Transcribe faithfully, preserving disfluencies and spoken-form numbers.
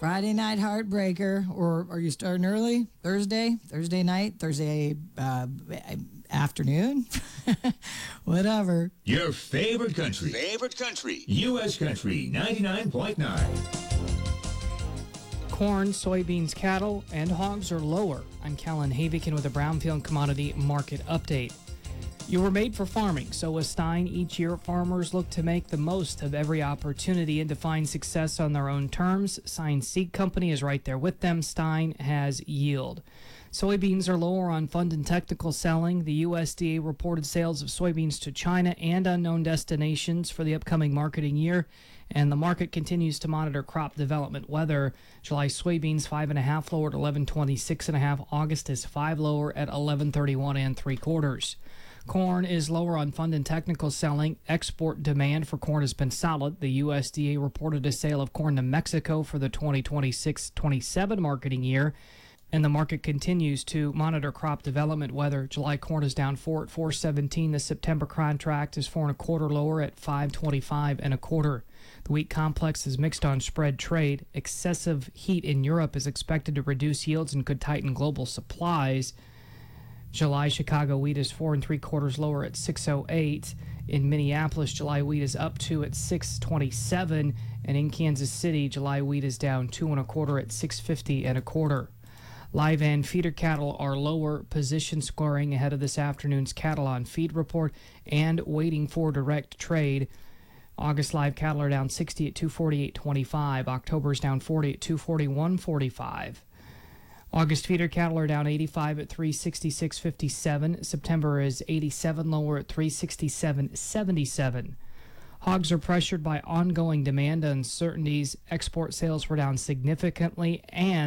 Friday night heartbreaker, or are you starting early? Thursday? Thursday night? Thursday uh, afternoon? Whatever. Your favorite country. Favorite country. U S Country ninety-nine point nine. Corn, soybeans, cattle, and hogs are lower. I'm Callan Havikin with a Brownfield Commodity Market Update. You were made for farming, so with Stein, each year farmers look to make the most of every opportunity and to find success on their own terms. Stein Seed Company is right there with them. Stein has yield. Soybeans are lower on fund and technical selling. The U S D A reported sales of soybeans to China and unknown destinations for the upcoming marketing year, and the market continues to monitor crop development weather. July soybeans five and a half lower at eleven twenty-six and a half. August is five lower at eleven thirty-one and three quarters. Corn is lower on fund and technical selling. Export demand for corn has been solid. The U S D A reported a sale of corn to Mexico for the twenty twenty-six twenty-seven marketing year, and the market continues to monitor crop development weather. July corn is down four at four seventeen. The September contract is four and a quarter lower at five twenty-five and a quarter. The wheat complex is mixed on spread trade. Excessive heat in Europe is expected to reduce yields and could tighten global supplies. July Chicago wheat is four and three quarters lower at six oh eight. In Minneapolis, July wheat is up two at six twenty-seven, and in Kansas City, July wheat is down two and a quarter at six fifty and a quarter. Live and feeder cattle are lower, position scoring ahead of this afternoon's cattle on feed report and waiting for direct trade. August live cattle are down sixty at two forty-eight twenty-five. October is down forty at two forty-one forty-five. August feeder cattle are down eighty-five at three sixty-six fifty-seven. September is eighty-seven lower at three sixty-seven seventy-seven. Hogs are pressured by ongoing demand uncertainties. Export sales were down significantly, and